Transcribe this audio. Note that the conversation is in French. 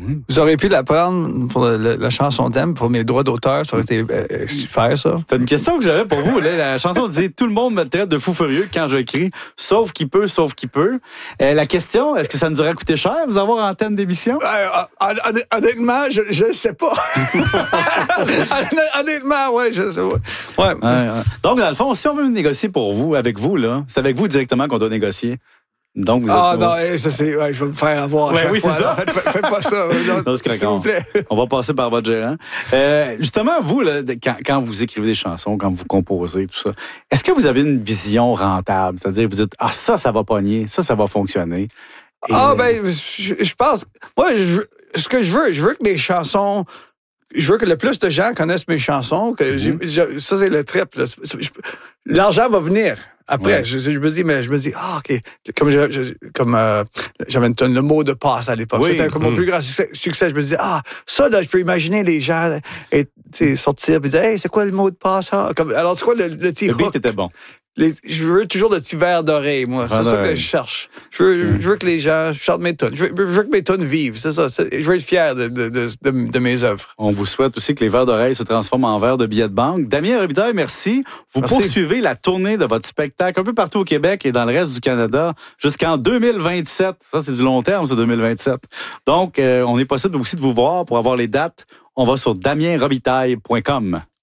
Vous auriez pu la prendre pour la chanson thème, pour mes droits d'auteur. Ça aurait été super, ça. C'est une question que j'avais pour vous. Là. La chanson disait « Tout le monde me traite de fou furieux quand j'écris, sauf qui peut, sauf qui peut ». La question, est-ce que ça nous aurait coûté cher vous avoir en thème d'émission? Honnêtement, je ne sais pas. Honnêtement, oui, je sais pas. Ouais. Donc, dans le fond, si on veut négocier pour vous, avec vous, là, c'est avec vous directement qu'on doit négocier. Donc, vous êtes non, ça c'est. Ouais, je vais me faire avoir. Oui, c'est ça. Faites pas ça. Non, s'il vous plaît. On va passer par votre gérant. Justement, vous, là, quand vous écrivez des chansons, quand vous composez, tout ça, est-ce que vous avez une vision rentable? C'est-à-dire, vous dites, ça va pogner, ça va fonctionner. Je pense. Moi, ce que je veux que mes chansons. Je veux que le plus de gens connaissent mes chansons. Ça, c'est le trip. Là. L'argent va venir. Après, je me dis, OK. Comme j'avais une tonne, le mot de passe à l'époque. C'était comme mon plus grand succès. Je me dis, ça, là, je peux imaginer les gens sortir et dire, hey, c'est quoi le mot de passe? Alors, c'est quoi le petit hook? Le beat était bon. Je veux toujours le petit verre d'oreille, moi. C'est ça que je cherche. Je veux que les gens chantent mes tunes. Je veux que mes tunes vivent. C'est ça. Je veux être fier de mes œuvres. On vous souhaite aussi que les verres d'oreille se transforment en verres de billets de banque. Damien Robitaille, merci. Vous poursuivez la tournée de votre spectacle un peu partout au Québec et dans le reste du Canada jusqu'en 2027. Ça, c'est du long terme, ça, 2027. Donc, on est possible aussi de vous voir pour avoir les dates. On va sur damienrobitaille.com.